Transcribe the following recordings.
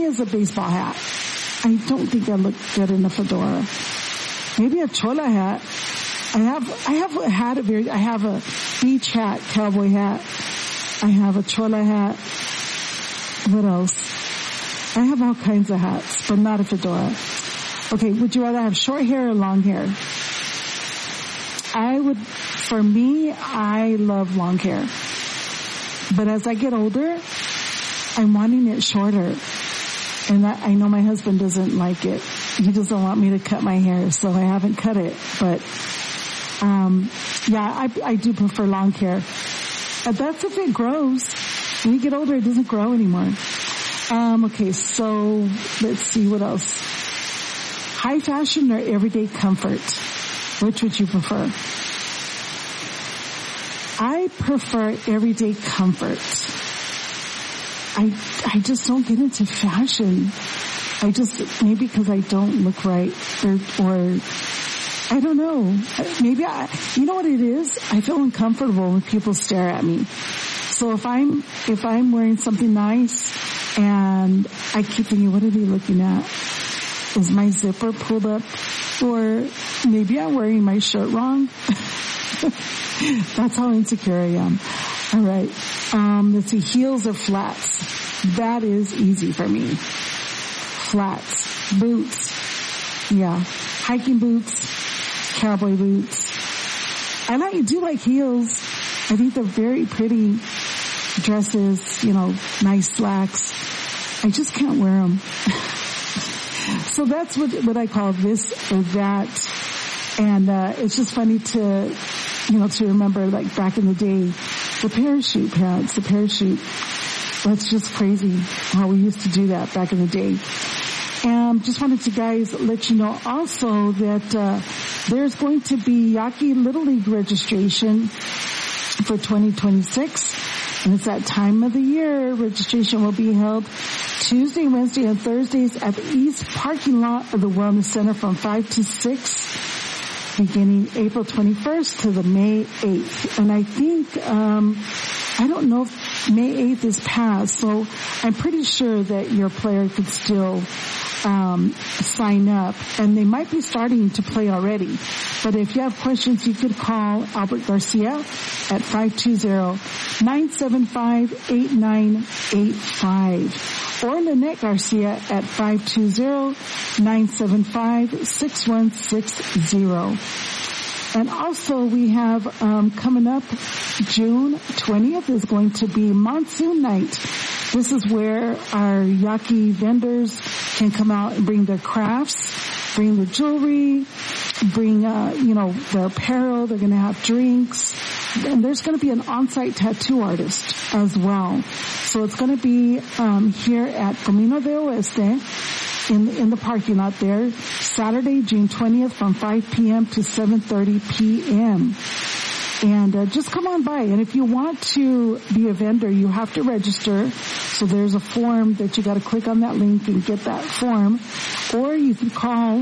is a baseball hat. I don't think I look good in a fedora. Maybe a chola hat. I have a beach hat, cowboy hat. I have a chola hat. What else? I have all kinds of hats, but not a fedora. Okay, would you rather have short hair or long hair? For me, I love long hair. But as I get older, I'm wanting it shorter. And I know my husband doesn't like it. He doesn't want me to cut my hair, so I haven't cut it. But, I do prefer long hair. But that's if it grows. When you get older, it doesn't grow anymore. Okay, so let's see what else. High fashion or everyday comfort? Which would you prefer? I prefer everyday comfort. I just don't get into fashion. Maybe because I don't look right or I don't know. Maybe you know what it is? I feel uncomfortable when people stare at me. So if I'm wearing something nice and I keep thinking, what are they looking at? Is my zipper pulled up? Or maybe I'm wearing my shirt wrong? That's how insecure I am. All right. Let's see, heels or flats? That is easy for me. Flats. Boots. Yeah. Hiking boots. Cowboy boots. I do like heels. I think they're very pretty. Dresses, nice slacks. I just can't wear them. So that's what I call this or that. And, it's just funny to remember like back in the day, the parachute pants, the parachute. That's just crazy how we used to do that back in the day. And just wanted to guys let you know also that, there's going to be Yaqui Little League registration for 2026. And it's that time of the year. Registration will be held Tuesday, Wednesday, and Thursdays at the East parking lot of the Wellness Center from 5 to 6, beginning April 21st to the May 8th. And I think, I don't know if May 8th is passed, so I'm pretty sure that your player could still sign up, and they might be starting to play already. But if you have questions, you could call Albert Garcia at 520-975-8985 or Lynette Garcia at 520-975-6160. And also we have coming up June 20th is going to be Monsoon Night. This is where our Yaqui vendors can come out and bring their crafts, bring the jewelry, bring the apparel. They're going to have drinks, and there's going to be an on-site tattoo artist as well. So it's going to be here at Camino de Oeste in the parking lot there, Saturday, June 20th from 5 p.m. to 7:30 p.m. And just come on by. And if you want to be a vendor, you have to register. So there's a form that you got to click on that link and get that form. Or you can call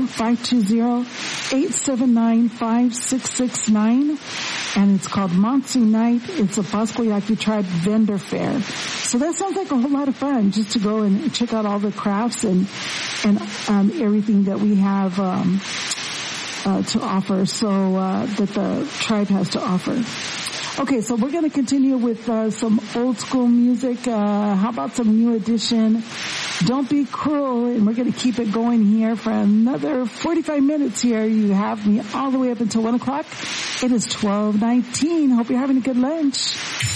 520-879-5669. And it's called Monsoon Night. It's a Pascua Yaqui Tribe vendor fair. So that sounds like a whole lot of fun, just to go and check out all the crafts and everything that we have to offer, so that the tribe has to offer. Okay, so we're going to continue with some old school music. How about some New Edition? Don't Be Cruel, and we're going to keep it going here for another 45 minutes here. You have me all the way up until 1 o'clock. It is 12:19. Hope you're having a good lunch.